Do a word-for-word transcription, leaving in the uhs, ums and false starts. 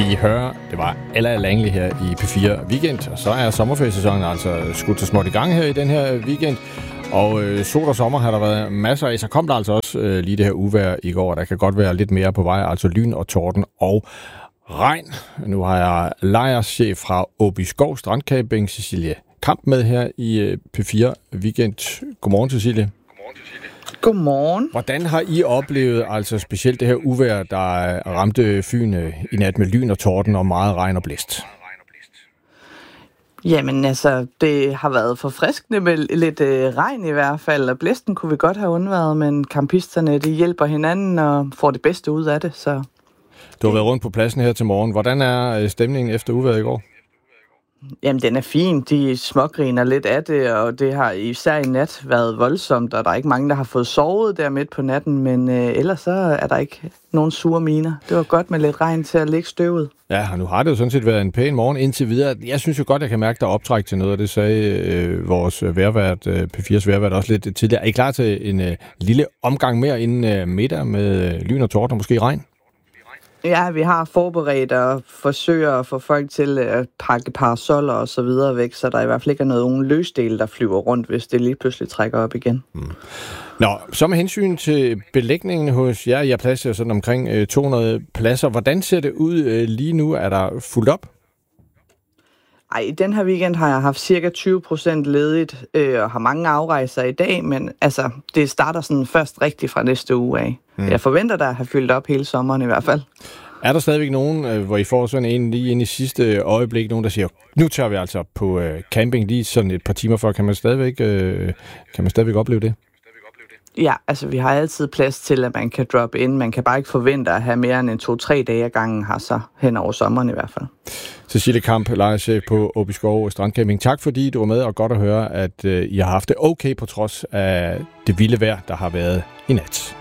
Vi hører, det var Ella Langley her i P fire Weekend, og så er sommerferiesæsonen altså skudt så småt i gang her i den her weekend. Og øh, sol og sommer har der været masser af, så kom der altså også øh, lige det her uvejr i går. Der kan godt være lidt mere på vej, altså lyn og torden og regn. Nu har jeg lejrschef fra Åbyskov Strandcamping, Cecilie Kamp, med her i øh, P fire Weekend. Godmorgen, Cecilie. Godmorgen, Cecilie. Godmorgen. Hvordan har I oplevet altså specielt det her uvejr, der ramte Fyn i nat med lyn og torden og meget regn og blæst? Jamen altså, det har været forfriskende med lidt øh, regn i hvert fald, og blæsten kunne vi godt have undværet, men campisterne, de hjælper hinanden og får det bedste ud af det, så... Du har været rundt på pladsen her til morgen. Hvordan er stemningen efter uvejret i går? Jamen, den er fin. De smågriner lidt af det, og det har især i nat været voldsomt, og der er ikke mange, der har fået sovet der midt på natten, men øh, ellers så er der ikke nogen sure miner. Det var godt med lidt regn til at lægge støvet. Ja, og nu har det jo sådan set været en pæn morgen indtil videre. Jeg synes jo godt, jeg kan mærke, der er optræk til noget, og det sagde øh, vores vejrvært, øh, P fires vejrvært også lidt tidligere. Er I klar til en øh, lille omgang mere inden øh, middag med øh, lyn og torden og måske regn? Ja, vi har forberedt og forsøger at få folk til at pakke parasoller og så videre væk, så der i hvert fald ikke er noget nogen løsdel, der flyver rundt, hvis det lige pludselig trækker op igen. Mm. Nå, så med hensyn til belægningen hos jer, jeg placerer sådan omkring to hundrede pladser. Hvordan ser det ud lige nu? Er der fuldt op? Ej, i den her weekend har jeg haft cirka tyve procent ledigt øh, og har mange afrejser i dag, men altså, det starter sådan først rigtigt fra næste uge af. Mm. Jeg forventer dig at have fyldt op hele sommeren i hvert fald. Er der stadigvæk nogen, hvor I får sådan en lige ind i sidste øjeblik, nogen der siger, nu tager vi altså på øh, camping lige sådan et par timer før, kan man stadigvæk, øh, kan man stadigvæk opleve det? Ja, altså vi har altid plads til, at man kan droppe ind. Man kan bare ikke forvente at have mere end en to-tre dage ad gangen her så hen over sommeren i hvert fald. Cecilie Kamp, lejrchef på Åbyskov Strandcamping. Tak fordi du var med, og godt at høre, at øh, I har haft det okay på trods af det vilde vejr, der har været i nat.